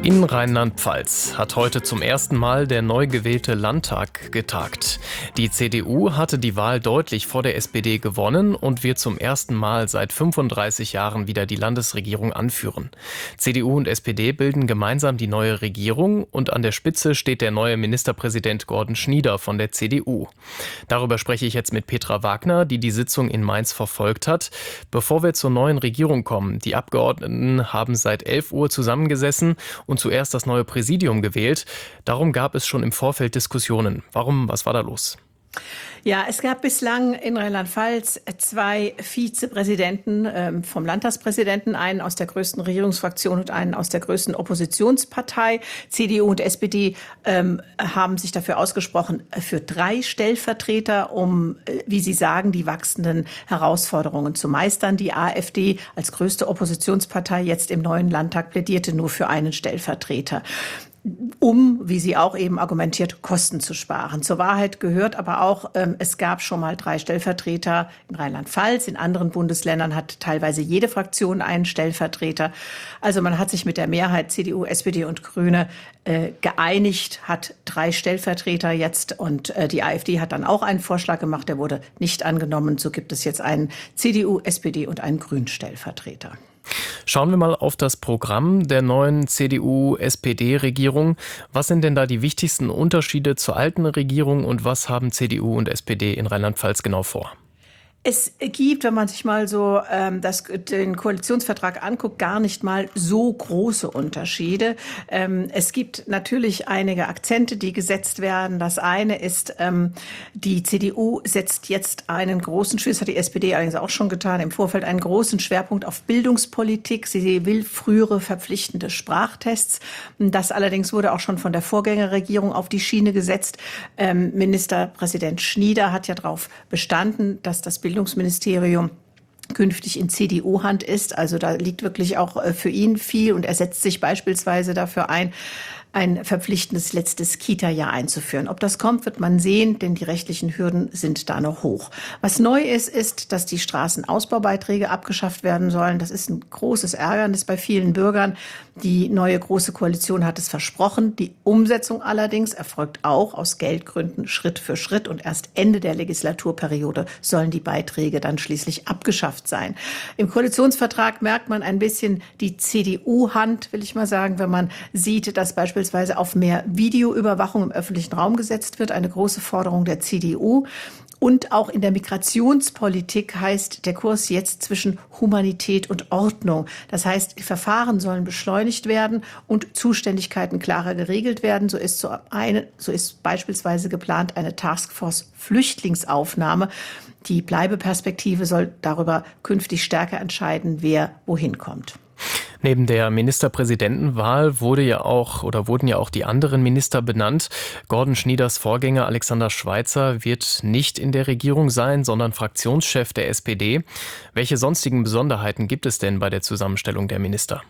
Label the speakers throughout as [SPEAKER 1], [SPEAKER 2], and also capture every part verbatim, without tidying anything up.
[SPEAKER 1] In Rheinland-Pfalz hat heute zum ersten Mal der neu gewählte Landtag getagt. Die C D U hatte die Wahl deutlich vor der S P D gewonnen und wird zum ersten Mal seit fünfunddreißig Jahren wieder die Landesregierung anführen. C D U und S P D bilden gemeinsam die neue Regierung und an der Spitze steht der neue Ministerpräsident Gordon Schnieder von der C D U. Darüber spreche ich jetzt mit Petra Wagner, die die Sitzung in Mainz verfolgt hat. Bevor wir zur neuen Regierung kommen, die Abgeordneten haben seit elf Uhr zusammengesessen und zuerst das neue Präsidium gewählt. Darum gab es schon im Vorfeld Diskussionen. Warum? Was war da los?
[SPEAKER 2] Ja, es gab bislang in Rheinland-Pfalz zwei Vizepräsidenten ähm, vom Landtagspräsidenten, einen aus der größten Regierungsfraktion und einen aus der größten Oppositionspartei. C D U und S P D ähm, haben sich dafür ausgesprochen, für drei Stellvertreter, um, äh, wie sie sagen, die wachsenden Herausforderungen zu meistern. Die AfD als größte Oppositionspartei jetzt im neuen Landtag plädierte nur für einen Stellvertreter, um, wie sie auch eben argumentiert, Kosten zu sparen. Zur Wahrheit gehört aber auch, ähm, es gab schon mal drei Stellvertreter in Rheinland-Pfalz. In anderen Bundesländern hat teilweise jede Fraktion einen Stellvertreter. Also man hat sich mit der Mehrheit C D U, S P D und Grüne äh, geeinigt, hat drei Stellvertreter jetzt und äh, die AfD hat dann auch einen Vorschlag gemacht, der wurde nicht angenommen. So gibt es jetzt einen C D U, S P D und einen Grünen-Stellvertreter.
[SPEAKER 1] Schauen wir mal auf das Programm der neuen C D U-S P D-Regierung. Was sind denn da die wichtigsten Unterschiede zur alten Regierung und was haben C D U und S P D in Rheinland-Pfalz genau vor?
[SPEAKER 2] Es gibt, wenn man sich mal so ähm, das, den Koalitionsvertrag anguckt, gar nicht mal so große Unterschiede. Ähm, es gibt natürlich einige Akzente, die gesetzt werden. Das eine ist, ähm, die C D U setzt jetzt einen großen Schwerpunkt, das hat die S P D allerdings auch schon getan, im Vorfeld einen großen Schwerpunkt auf Bildungspolitik. Sie will frühere verpflichtende Sprachtests. Das allerdings wurde auch schon von der Vorgängerregierung auf die Schiene gesetzt. Ähm, Ministerpräsident Schnieder hat ja darauf bestanden, dass das Bildungsministerium künftig in C D U-Hand ist. Also da liegt wirklich auch für ihn viel und er setzt sich beispielsweise dafür ein, ein verpflichtendes letztes Kita-Jahr einzuführen. Ob das kommt, wird man sehen, denn die rechtlichen Hürden sind da noch hoch. Was neu ist, ist, dass die Straßenausbaubeiträge abgeschafft werden sollen. Das ist ein großes Ärgernis bei vielen Bürgern. Die neue Große Koalition hat es versprochen. Die Umsetzung allerdings erfolgt auch aus Geldgründen Schritt für Schritt und erst Ende der Legislaturperiode sollen die Beiträge dann schließlich abgeschafft sein. Im Koalitionsvertrag merkt man ein bisschen die C D U-Hand, will ich mal sagen, wenn man sieht, dass beispielsweise beispielsweise auf mehr Videoüberwachung im öffentlichen Raum gesetzt wird, eine große Forderung der C D U. Und auch in der Migrationspolitik heißt der Kurs jetzt zwischen Humanität und Ordnung. Das heißt, die Verfahren sollen beschleunigt werden und Zuständigkeiten klarer geregelt werden. So ist, so eine, so ist beispielsweise geplant eine Taskforce Flüchtlingsaufnahme. Die Bleibeperspektive soll darüber künftig stärker entscheiden, wer wohin kommt.
[SPEAKER 1] Neben der Ministerpräsidentenwahl wurde ja auch oder wurden ja auch die anderen Minister benannt. Gordon Schnieders Vorgänger Alexander Schweitzer wird nicht in der Regierung sein, sondern Fraktionschef der S P D. Welche sonstigen Besonderheiten gibt es denn bei der Zusammenstellung der Minister?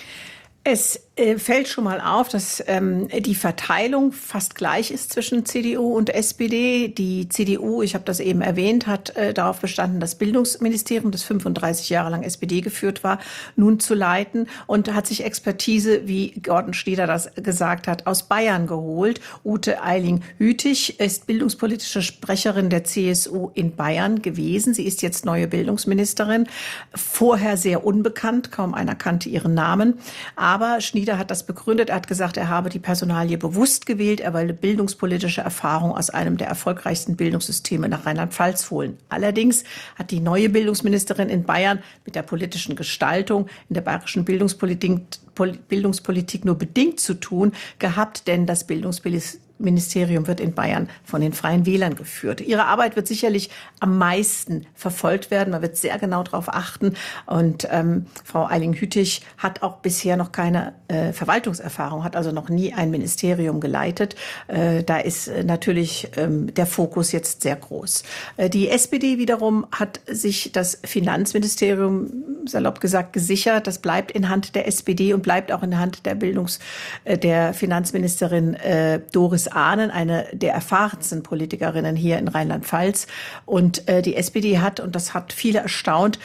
[SPEAKER 2] Es äh, fällt schon mal auf, dass ähm, die Verteilung fast gleich ist zwischen C D U und S P D. Die C D U, ich habe das eben erwähnt, hat äh, darauf bestanden, das Bildungsministerium, das fünfunddreißig Jahre lang S P D geführt war, nun zu leiten und hat sich Expertise, wie Gordon Schnieder das gesagt hat, aus Bayern geholt. Ute Eiling-Hütig ist bildungspolitische Sprecherin der C S U in Bayern gewesen. Sie ist jetzt neue Bildungsministerin. Vorher sehr unbekannt, kaum einer kannte ihren Namen. Aber Schnieder hat das begründet. Er hat gesagt, er habe die Personalie bewusst gewählt. Er wolle bildungspolitische Erfahrung aus einem der erfolgreichsten Bildungssysteme nach Rheinland-Pfalz holen. Allerdings hat die neue Bildungsministerin in Bayern mit der politischen Gestaltung in der bayerischen Bildungspolitik, Bildungspolitik nur bedingt zu tun gehabt, denn das Bildungsministerium Ministerium wird in Bayern von den Freien Wählern geführt. Ihre Arbeit wird sicherlich am meisten verfolgt werden. Man wird sehr genau darauf achten. Und ähm, Frau Eiling-Hütig hat auch bisher noch keine äh, Verwaltungserfahrung, hat also noch nie ein Ministerium geleitet. Äh, da ist äh, natürlich ähm, der Fokus jetzt sehr groß. Äh, die S P D wiederum hat sich das Finanzministerium, salopp gesagt, gesichert. Das bleibt in Hand der S P D und bleibt auch in Hand der Bildungs-, äh, der Finanzministerin äh, Doris Ahnen, eine der erfahrensten Politikerinnen hier in Rheinland-Pfalz. Und äh, die S P D hat, und das hat viele erstaunt,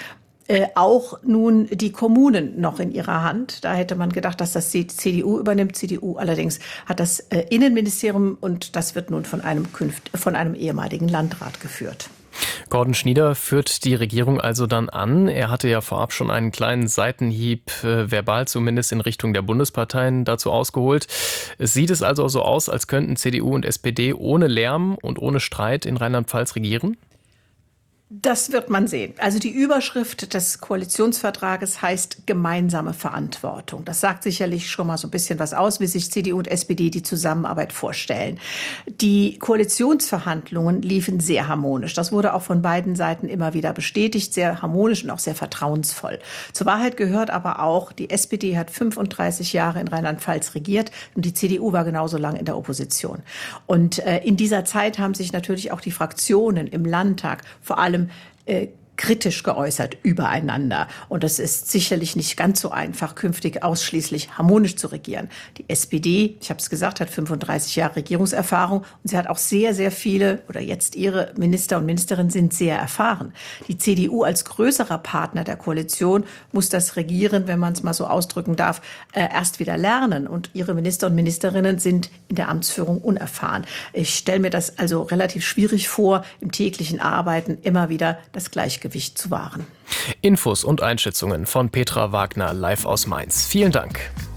[SPEAKER 2] äh, auch nun die Kommunen noch in ihrer Hand. Da hätte man gedacht, dass das die C D U übernimmt. C D U allerdings hat das äh, Innenministerium und das wird nun von einem, künft, von einem ehemaligen Landrat geführt.
[SPEAKER 1] Gordon Schnieder führt die Regierung also dann an. Er hatte ja vorab schon einen kleinen Seitenhieb, äh, verbal zumindest, in Richtung der Bundesparteien dazu ausgeholt. Es sieht es also so aus, als könnten C D U und S P D ohne Lärm und ohne Streit in Rheinland-Pfalz regieren?
[SPEAKER 2] Das wird man sehen. Also die Überschrift des Koalitionsvertrages heißt gemeinsame Verantwortung. Das sagt sicherlich schon mal so ein bisschen was aus, wie sich C D U und S P D die Zusammenarbeit vorstellen. Die Koalitionsverhandlungen liefen sehr harmonisch. Das wurde auch von beiden Seiten immer wieder bestätigt, sehr harmonisch und auch sehr vertrauensvoll. Zur Wahrheit gehört aber auch, die S P D hat fünfunddreißig Jahre in Rheinland-Pfalz regiert und die C D U war genauso lange in der Opposition. Und äh, in dieser Zeit haben sich natürlich auch die Fraktionen im Landtag vor allem äh, kritisch geäußert übereinander. Und es ist sicherlich nicht ganz so einfach, künftig ausschließlich harmonisch zu regieren. Die S P D, ich habe es gesagt, hat fünfunddreißig Jahre Regierungserfahrung und sie hat auch sehr, sehr viele, oder jetzt ihre Minister und Ministerinnen sind sehr erfahren. Die C D U als größerer Partner der Koalition muss das Regieren, wenn man es mal so ausdrücken darf, äh, erst wieder lernen. Und ihre Minister und Ministerinnen sind in der Amtsführung unerfahren. Ich stelle mir das also relativ schwierig vor, im täglichen Arbeiten immer wieder das Gleichgewicht zu wahren.
[SPEAKER 1] Infos und Einschätzungen von Petra Wagner live aus Mainz. Vielen Dank.